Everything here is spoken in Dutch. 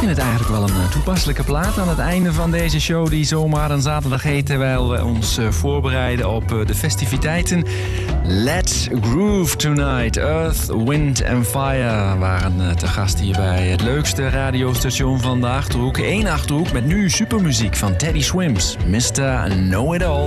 vind het eigenlijk wel een toepasselijke plaat aan het einde van deze show die zomaar een zaterdag heet, terwijl we ons voorbereiden op de festiviteiten. Let's Groove Tonight. Earth, Wind and Fire waren te gast hier bij het leukste radiostation van de Achterhoek. Eén Achterhoek met nu supermuziek van Teddy Swims, Mr. Know It All.